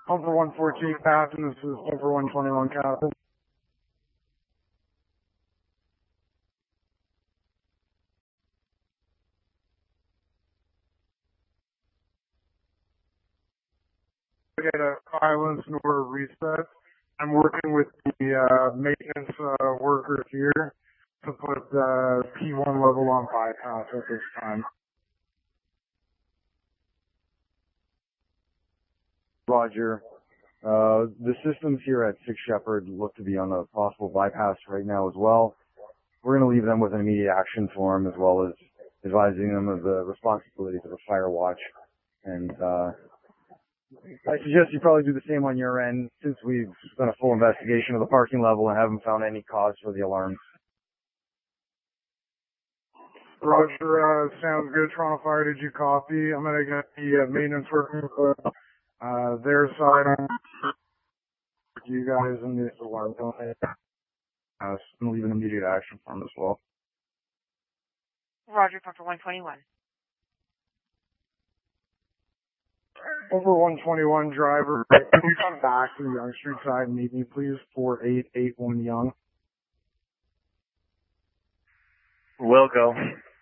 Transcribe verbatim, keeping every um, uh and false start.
Over one fourteen Captain, this is over one twenty-one Captain. Get a silence nor a reset. I'm working with the uh, maintenance uh, workers here to put the P one level on bypass at this time. Roger. Uh, the systems here at Six Shepherd look to be on a possible bypass right now as well. We're going to leave them with an immediate action form as well as advising them of the responsibilities of a fire watch. And uh, I suggest you probably do the same on your end since we've done a full investigation of the parking level and haven't found any cause for the alarms. Roger, uh, sounds good. Toronto Fire, did you copy? I'm going to get the uh, maintenance working for uh, their side on you guys and the alarm company. Uh, I'm going to leave an immediate action form as well. Roger, for one twenty-one. Over one twenty-one driver, can you come back to the Yonge Street side and meet me, please? four eight eight one Yonge. Will go.